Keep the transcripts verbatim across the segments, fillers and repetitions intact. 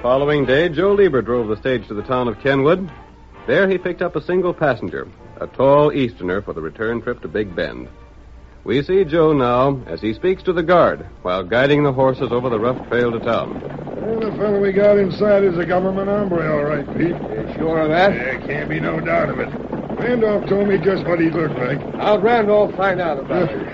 following day, Joe Lieber drove the stage to the town of Kenwood. There he picked up a single passenger, a tall Easterner, for the return trip to Big Bend. We see Joe now as he speaks to the guard while guiding the horses over the rough trail to town. Well, the fellow we got inside is a government hombre, all right, Pete. You sure of that? There can't be no doubt of it. Randolph told me just what he looked like. How'd Randolph find out about it?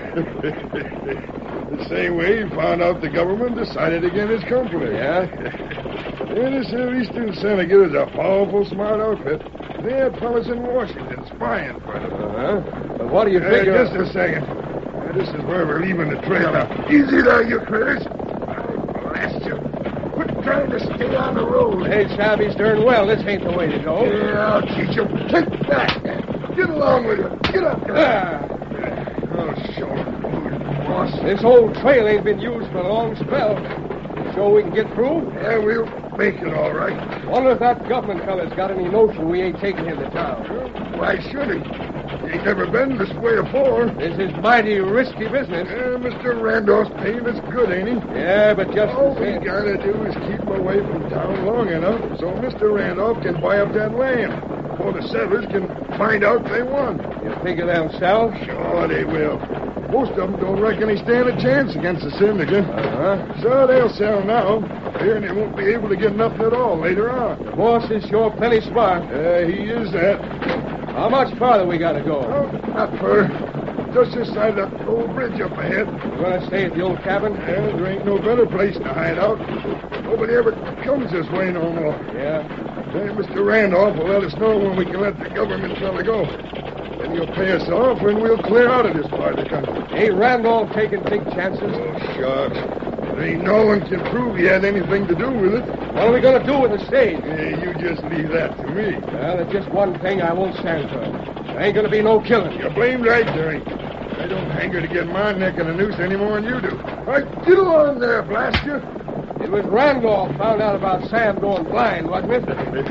The same way he found out the government decided against his company. Yeah? Yeah, this here Eastern Syndicate is a powerful smart outfit. They had fellas in Washington spying for them. Uh-huh. But what do you Uh, figure... just a second. Uh, this is where we're leaving the trail now. Easy there, you critters. I blast you. Quit trying to stay on the road. Hey, Shabby's darn well. This ain't the way to go. Yeah, I'll teach you. Take that. Get along with you. Get up there. Ah. Oh, sure. Boss. This old trail ain't been used for a long spell. You sure we can get through? Yeah, we'll make it all right. Wonder if that government fella's got any notion we ain't taking him to town. Why should he? He ain't never been this way before. This is mighty risky business. Yeah, Mister Randolph's paying us good, ain't he? Yeah, but just All the we same... gotta do is keep him away from town long enough so Mister Randolph can buy up that land before the settlers can find out they won. You figure they'll sell? Sure they will. Most of them don't reckon they stand a chance against the syndicate. Uh-huh. So they'll sell now. Here, and they won't be able to get nothing at all later on. The boss is sure plenty smart. Uh, he is that. How much farther we gotta go? Oh, not far. Just this side of that old bridge up ahead. We're gonna stay at the old cabin? Yeah, there ain't no better place to hide out. Nobody ever comes this way no more. Yeah. Then Mister Randolph will let us know when we can let the government fella go. Then he'll pay us off and we'll clear out of this part of the country. Ain't Randolph taking big chances? Oh, shucks. There ain't no one can prove he had anything to do with it. What are we gonna do with the stage? Yeah, you just leave that to me. Well, there's just one thing I won't stand for. There ain't gonna be no killing. You're blamed right, there ain't. I don't hanker to get my neck in a noose any more than you do. All right, get along there, blast you. It was Randolph found out about Sam going blind, wasn't it?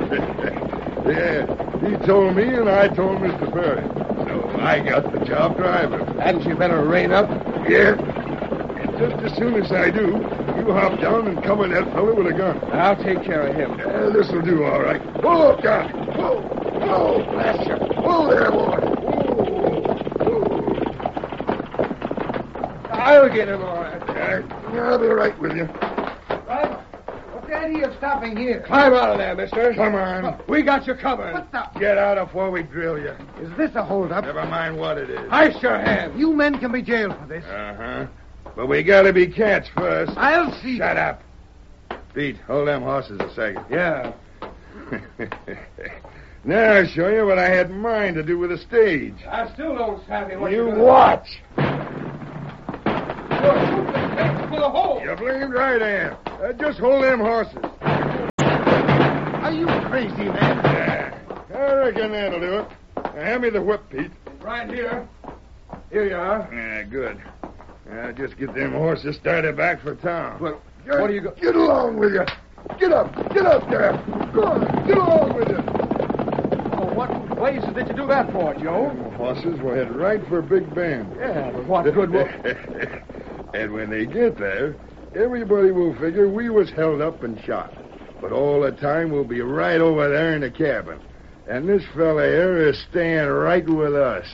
Yeah, he told me and I told Mister Perry. So I got the job driving. Hadn't you better rein up? Yeah. And just as soon as I do, you hop down and cover that fellow with a gun. I'll take care of him. Yeah, this'll do all right. Whoa, up, down. Whoa, whoa, blast you. Whoa there, boy. Whoa, whoa. I'll get him all right. Yeah, I'll be right with you. Driver, what's the idea of stopping here? Climb out of there, mister. Come on. We got you covered. What the... Get out before we drill you. Is this a holdup? Never mind what it is. Ice your hand. You men can be jailed for this. Uh-huh. But we gotta be catch first. I'll see. Shut up. Pete, hold them horses a second. Yeah. Now I'll show you what I had in mind to do with the stage. I still don't savvy what You you're watch. You're shooting the cake full of holes. You blamed right, Am. Uh, just hold them horses. Are you crazy, man? Yeah. I reckon that'll do it. Now, hand me the whip, Pete. Right here. Here you are. Yeah, good. Now, just get them horses started back for town. Well, Get, what do you go... Get along with you. Get up. Get up there. Go on. Get along with you. Oh, what blazes did you do that for, Joe? Them horses will head right for Big Bend. Yeah, but what good will... And when they get there, everybody will figure we was held up and shot. But all the time we'll be right over there in the cabin. And this fella here is staying right with us.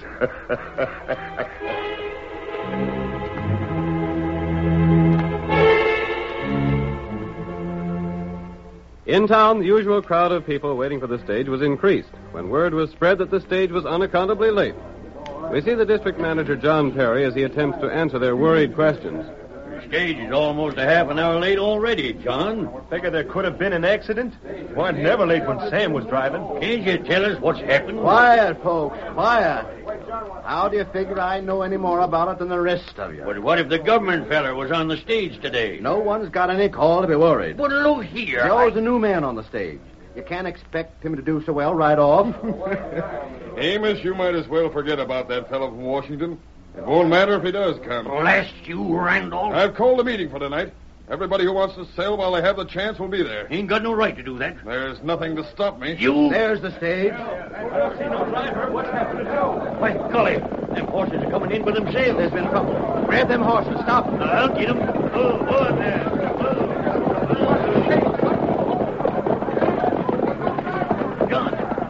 In town, the usual crowd of people waiting for the stage was increased when word was spread that the stage was unaccountably late. We see the district manager, John Perry, as he attempts to answer their worried questions. The stage is almost a half an hour late already, John. Figure there could have been an accident. Weren't never late when Sam was driving. Can't you tell us what's happened? Quiet, folks, quiet. How do you figure I know any more about it than the rest of you? But what if the government feller was on the stage today? No one's got any call to be worried. But look here. Joe's I... a new man on the stage. You can't expect him to do so well right off. Amos, you might as well forget about that fellow from Washington. It won't matter if he does come. Blast you, Randolph. I've called a meeting for tonight. Everybody who wants to sail while they have the chance will be there. Ain't got no right to do that. There's nothing to stop me. You... There's the stage. I don't see no driver. What's happened to Joe? By golly, them horses are coming in by themselves. There's been trouble. Grab them horses. Stop. I'll get them. Oh, oh, there.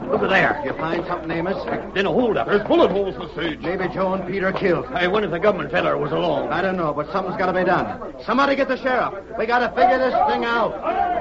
Look at there. You find something, Amos? Then a hold up. There's bullet holes in the sage. Maybe Joe and Peter killed. I wonder if the government feller was along. I don't know, but something's got to be done. Somebody get the sheriff. We got to figure this thing out.